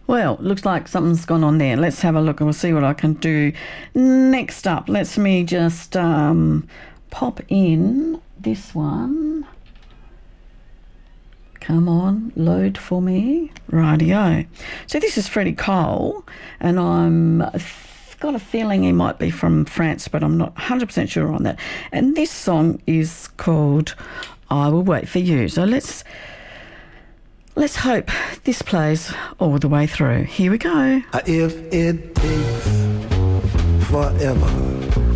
Well, looks like something's gone on there. Let's have a look and we'll see what I can do. Next up, let me just pop in this one. Come on, load for me. Rightio. So this is Freddie Cole, and I've got a feeling he might be from France, but I'm not 100% sure on that. And this song is called I Will Wait For You. So let's hope this plays all the way through. Here we go. If it takes forever